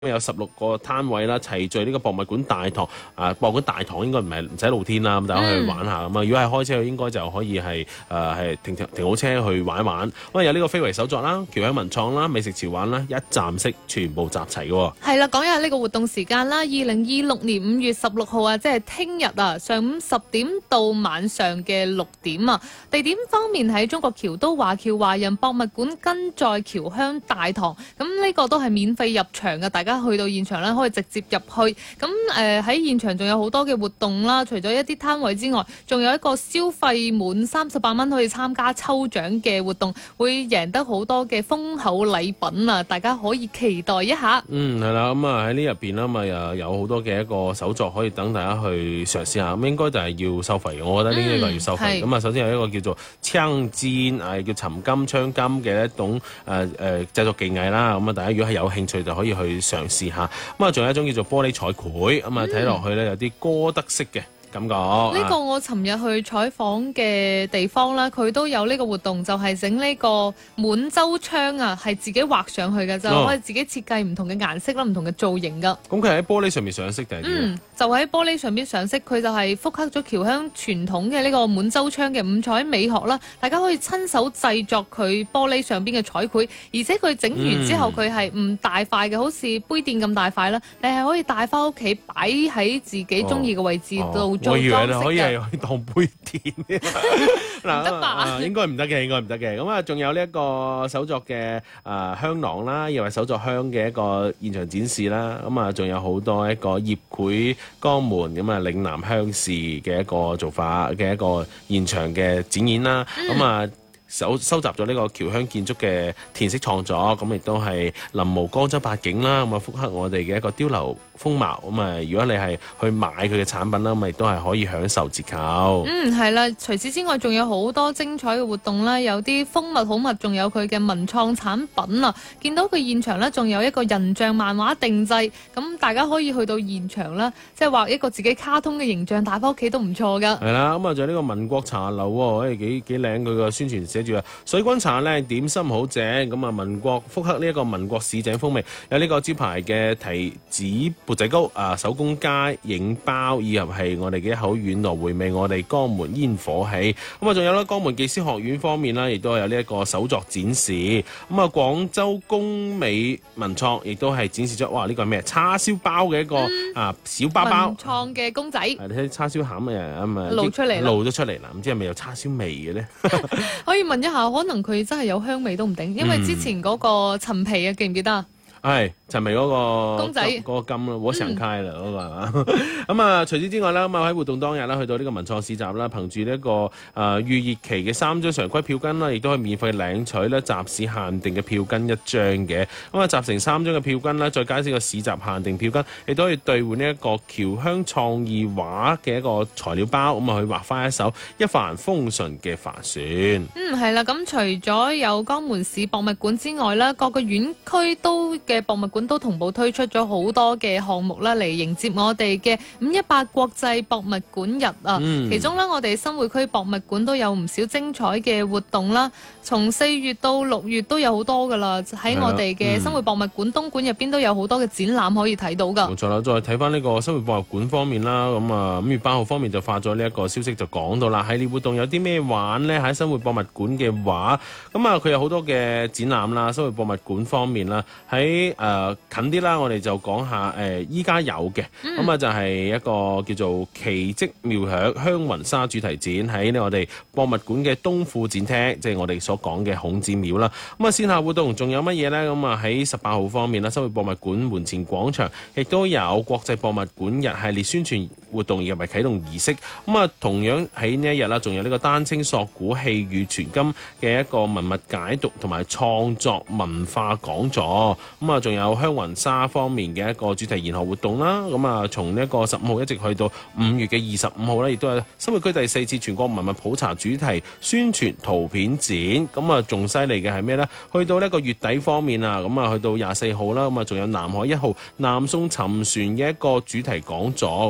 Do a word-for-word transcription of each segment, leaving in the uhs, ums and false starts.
有十六個攤位啦，齊聚呢個博物館大堂。啊，博物館大堂應該唔係唔使露天啦，咁大家去玩下咁啊。如果係開車去，應該就可以係誒係停停停好車去玩一玩。咁啊有呢個非遺手作啦、僑享文創啦、美食潮玩啦，一站式全部集齊嘅。 係啦，講下呢個活動時間啦，二零二六年五月十六號啊，即係聽日啊，上午十點到晚上嘅六點啊。地點方面喺中國僑都華僑華人博物館跟在僑鄉大堂，咁呢個都係免費入場嘅，大家去到現場咧可以直接入去。咁誒喺現場仲有好多嘅活動啦，除咗一啲攤位之外，仲有一個消費滿三十八蚊可以參加抽獎嘅活動，會贏得好多嘅豐厚禮品啊！大家可以期待一下。 嗯，係啦，咁啊喺呢入邊啦，咪又有好多嘅一個手作可以等大家去嘗試下。咁應該就係要收費嘅，我覺得呢個係要收費。咁啊、嗯，首先有一個叫做槍尖，誒叫尋金槍金嘅一種誒誒、呃、製作技藝啦。咁啊，大家如果係有興趣就可以去嘗試下。咁啊，仲有一種叫做玻璃彩繪，咁啊睇落去咧有啲歌德式嘅感覺。 呢個我尋日去採訪嘅地方啦，佢都有呢個活動，就係整呢個滿洲窗啊，係自己畫上去嘅，就可以自己設計唔同嘅顏色啦，唔同嘅造型噶。 咁佢係喺玻璃上面上色定係點？ 嗯，就喺玻璃上邊上色，佢就係複刻咗僑鄉傳統嘅呢個滿洲窗嘅五彩美學啦。大家可以親手製作佢玻璃上邊嘅彩繪，而且佢整完之後佢係唔大塊嘅，好似杯墊咁大塊啦。你係可以帶翻屋企擺喺自己中意嘅位置度。 我以為你可以係可以當杯墊，嗱， 唔得吧？ 應該唔得嘅，應該唔得嘅。咁啊，仲有呢一個手作嘅誒香囊啦，又係手作香嘅一個現場展示啦。咁啊，仲有好多一個葉繪江門咁啊嶺南鄉事嘅一個做法嘅一個現場嘅展演啦。咁啊、嗯。收收集咗呢個僑鄉建築嘅填色創作，咁亦都係臨摹江州八景啦，咁啊復刻我哋嘅一個碉樓風貌，咁啊如果你係去買佢嘅產品啦，咁亦都係可以享受折扣。 嗯，係啦，除此之外仲有好多精彩嘅活動啦，有啲風物好物，仲有佢嘅文創產品啊！見到佢現場呢，仲有一個人像漫畫定製，咁大家可以去到現場啦，即係畫一個自己卡通嘅形象帶翻屋企都唔錯噶。 係啦，咁啊仲有呢個民國茶樓喎，誒幾幾靚，佢個宣傳寫住啊，水軍茶靚，點心好正，咁啊民國復刻呢一個民國市井風味，有呢個招牌嘅提子缽仔糕啊，手工街影包，以及係我哋嘅一口軟糯回味我哋江門煙火氣。咁啊仲有啦，江門技師學院方面啦，亦都有呢一個手作展示。咁啊廣州工美文創亦都係展示咗，哇呢、這個係咩？叉燒包嘅一個、嗯、啊小包包。 文創嘅公仔。係你睇叉燒餡啊咁啊露出嚟， 露咗出嚟啦，唔知係咪有叉燒味嘅咧？ 可以問一下，可能佢真係有香味都唔定，因為之前嗰個陳皮啊，記唔記得啊？ 係陳皮嗰個公仔嗰個金咯，我常開啦嗰個係嘛？咁啊，除此之外啦，咁啊喺活動當日啦，去到呢個文創市集啦，憑住呢一個誒預熱期嘅三張常規票根啦，亦都可以免費領取咧集市限定嘅票根一張嘅。咁啊，集成三張嘅票根啦，再加上個市集限定票根，亦都可以兌換呢一個僑鄉創意畫嘅一個材料包，咁啊去畫翻一艘一帆風順嘅帆船。 嗯，係啦，咁除咗有江門市博物館之外啦，各個縣區都嘅博物館都同步推出咗好多嘅項目啦，嚟迎接我哋嘅五一八國際博物館日啊！嗯、其中呢，我哋新會區博物館都有唔少精彩嘅活動啦。從四月到六月都有好多噶啦，喺我哋嘅新會博物館、嗯、東莞入邊都有好多嘅展覽可以睇到噶。 冇錯啦，再睇翻呢個新會博物館方面啦，咁啊五月八號方面就發咗呢一個消息，就講到啦，系列活動有啲咩玩呢？喺新會博物館嘅話，咁啊佢有好多嘅展覽啦。新會博物館方面啦，喺誒、呃、近啲啦，我哋就講下誒依家有嘅，咁啊、嗯、就係一個叫做奇蹟妙響香雲紗主題展，喺呢我哋博物館嘅東副展廳，即係我哋所講嘅孔子廟啦。咁啊線下活動仲有乜嘢呢？咁啊喺十八號方面啦，新會博物館門前廣場亦都有國際博物館日系列宣傳活動以及啟動儀式。咁啊同樣喺呢一日啦，仲有呢個丹青索古器與傳今嘅一個文物解讀同埋創作文化講座。咁啊，仲有香雲紗方面嘅一個主題研學活動啦。咁啊，從呢一個十五號一直去到五月嘅二十五號咧，亦都係新會區第四次全國文物普查主題宣傳圖片展。咁啊，仲犀利嘅係咩呢？去到呢個月底方面啊，咁啊，去到廿四號啦。咁啊，仲有南海一號南宋沉船嘅一個主題講座。咁啊，線下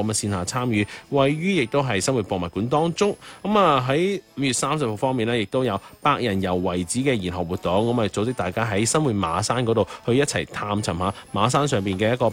參與，位於亦都係生活博物館當中。咁啊喺五月三十號方面呢，亦都有百人遊遺址嘅研學活動，咁啊組織大家喺新會馬山嗰度去一齊探尋下馬山上邊嘅一個